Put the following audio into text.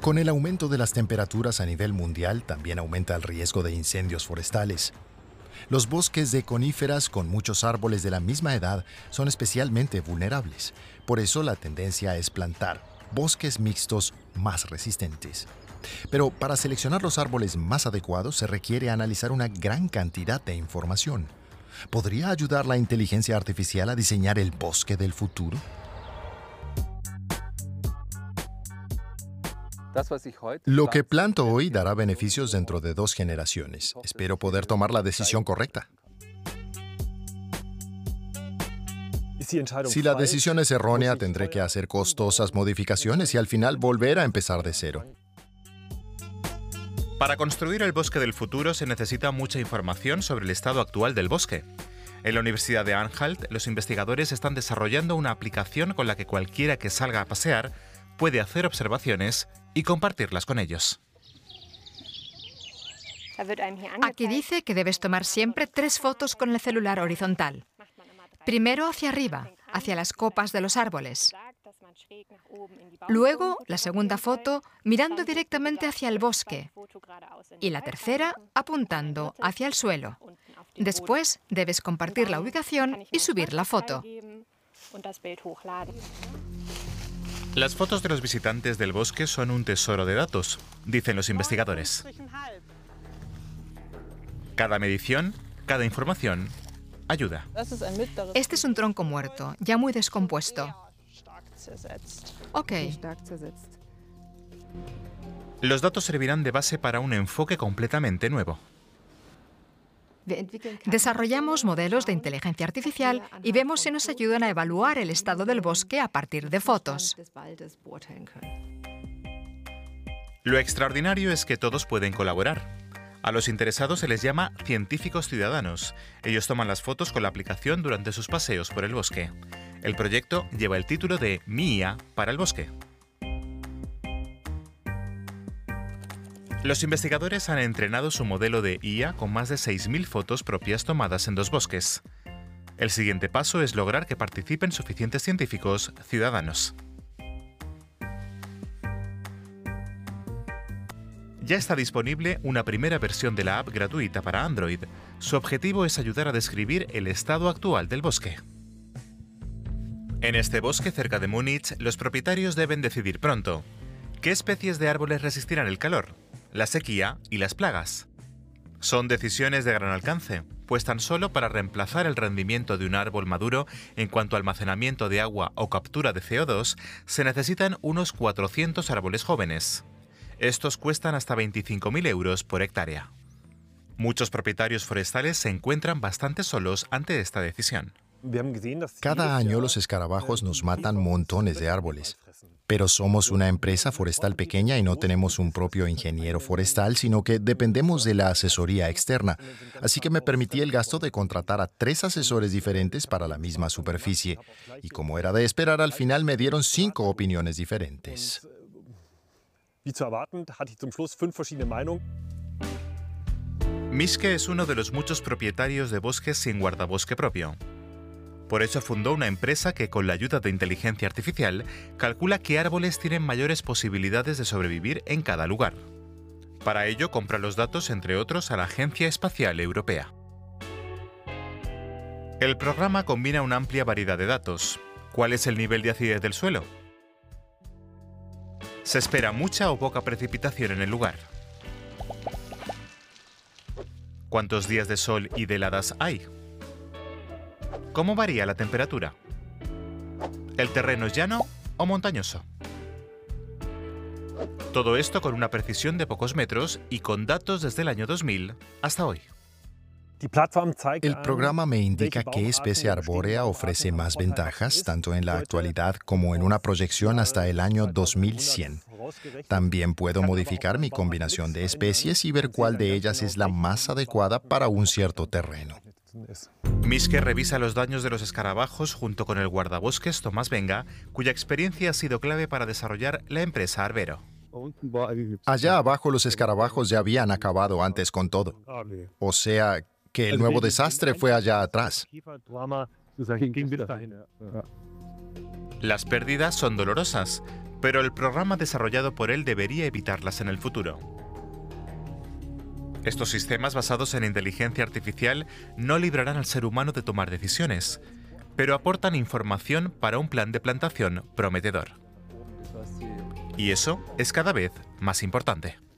Con el aumento de las temperaturas a nivel mundial, también aumenta el riesgo de incendios forestales. Los bosques de coníferas con muchos árboles de la misma edad son especialmente vulnerables. Por eso la tendencia es plantar bosques mixtos más resistentes. Pero para seleccionar los árboles más adecuados se requiere analizar una gran cantidad de información. ¿Podría ayudar la inteligencia artificial a diseñar el bosque del futuro? Lo que planto hoy dará beneficios dentro de 2 generaciones. Espero poder tomar la decisión correcta. Si la decisión es errónea, tendré que hacer costosas modificaciones y al final volver a empezar de cero. Para construir el bosque del futuro se necesita mucha información sobre el estado actual del bosque. En la Universidad de Anhalt, los investigadores están desarrollando una aplicación con la que cualquiera que salga a pasear puede hacer observaciones y compartirlas con ellos. Aquí dice que debes tomar siempre 3 fotos con el celular horizontal. Primero hacia arriba, hacia las copas de los árboles. Luego, la segunda foto mirando directamente hacia el bosque. Y la tercera apuntando hacia el suelo. Después, debes compartir la ubicación y subir la foto. Las fotos de los visitantes del bosque son un tesoro de datos, dicen los investigadores. Cada medición, cada información, ayuda. Este es un tronco muerto, ya muy descompuesto. Ok. Los datos servirán de base para un enfoque completamente nuevo. Desarrollamos modelos de inteligencia artificial y vemos si nos ayudan a evaluar el estado del bosque a partir de fotos. Lo extraordinario es que todos pueden colaborar. A los interesados se les llama científicos ciudadanos. Ellos toman las fotos con la aplicación durante sus paseos por el bosque. El proyecto lleva el título de Mi IA para el bosque. Los investigadores han entrenado su modelo de IA con más de 6.000 fotos propias tomadas en 2 bosques. El siguiente paso es lograr que participen suficientes científicos ciudadanos. Ya está disponible una primera versión de la app gratuita para Android. Su objetivo es ayudar a describir el estado actual del bosque. En este bosque cerca de Múnich, los propietarios deben decidir pronto qué especies de árboles resistirán el calor, la sequía y las plagas. Son decisiones de gran alcance, pues tan solo para reemplazar el rendimiento de un árbol maduro en cuanto a almacenamiento de agua o captura de CO2, se necesitan unos 400 árboles jóvenes. Estos cuestan hasta 25.000 euros por hectárea. Muchos propietarios forestales se encuentran bastante solos ante esta decisión. Cada año los escarabajos nos matan montones de árboles. Pero somos una empresa forestal pequeña y no tenemos un propio ingeniero forestal, sino que dependemos de la asesoría externa. Así que me permití el gasto de contratar a 3 asesores diferentes para la misma superficie. Y como era de esperar, al final me dieron 5 opiniones diferentes. Mischke es uno de los muchos propietarios de bosques sin guardabosque propio. Por eso fundó una empresa que, con la ayuda de inteligencia artificial, calcula qué árboles tienen mayores posibilidades de sobrevivir en cada lugar. Para ello, compra los datos, entre otros, a la Agencia Espacial Europea. El programa combina una amplia variedad de datos. ¿Cuál es el nivel de acidez del suelo? ¿Se espera mucha o poca precipitación en el lugar? ¿Cuántos días de sol y de heladas hay? ¿Cómo varía la temperatura? ¿El terreno es llano o montañoso? Todo esto con una precisión de pocos metros y con datos desde el año 2000 hasta hoy. El programa me indica qué especie arbórea ofrece más ventajas, tanto en la actualidad como en una proyección hasta el año 2100. También puedo modificar mi combinación de especies y ver cuál de ellas es la más adecuada para un cierto terreno. Mischke revisa los daños de los escarabajos junto con el guardabosques Tomás Venga, cuya experiencia ha sido clave para desarrollar la empresa Arbero. Allá abajo los escarabajos ya habían acabado antes con todo. O sea, que el nuevo desastre fue allá atrás. Las pérdidas son dolorosas, pero el programa desarrollado por él debería evitarlas en el futuro. Estos sistemas basados en inteligencia artificial no librarán al ser humano de tomar decisiones, pero aportan información para un plan de plantación prometedor. Y eso es cada vez más importante.